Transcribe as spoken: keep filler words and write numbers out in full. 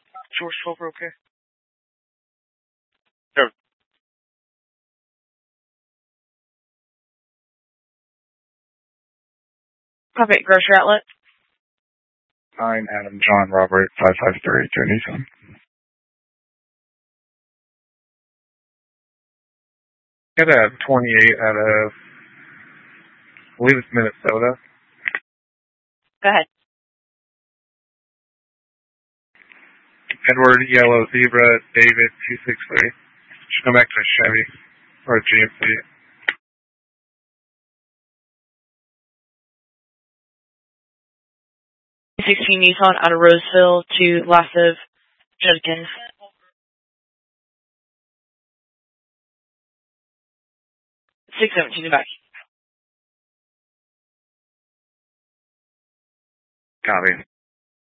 George Silver, okay? Sure. Puppet Grocery Outlet. Nine Adam John Robert five five three Journey. Got a twenty-eight out of, I believe it's Minnesota. Go ahead. Edward Yellow Zebra David two six three. Should come back to a Chevy or a G M C. sixteen Nissan out of Roseville to last of Judkins. six seventeen back. Copy.